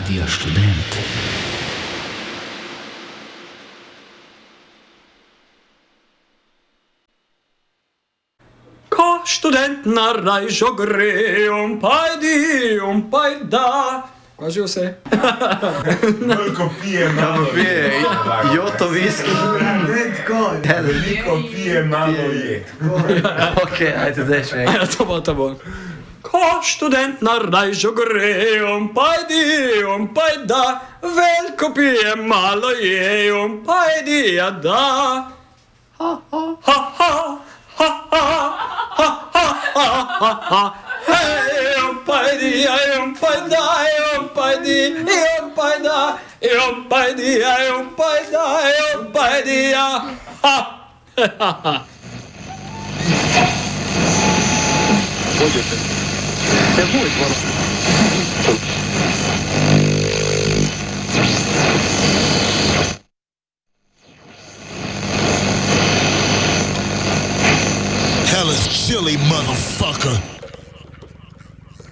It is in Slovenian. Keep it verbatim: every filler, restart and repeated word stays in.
Rádio Študent. Ko študent na rajžo gre, on pajdi, on pajda. Kaj že vse? Veliko pije, malo pije, joto viski. Veliko pije, malo je. Ok, ajde, zdaj še Ja, to bo, to bo. Ko študent na rajžo gre, on pajdi, on pajda. Veliko pije, malo je, on pajdi, ja da. Ha, ha, ha, ha, ha, ha, ha, ha, ha, ha. Hey, on pajdi, aj on pajda, aj on pajdi, i on pajda, i on pajdi, aj on pajda, aj on pajdi, ja. Ha, ha, ha. Hell is chilly, motherfucker.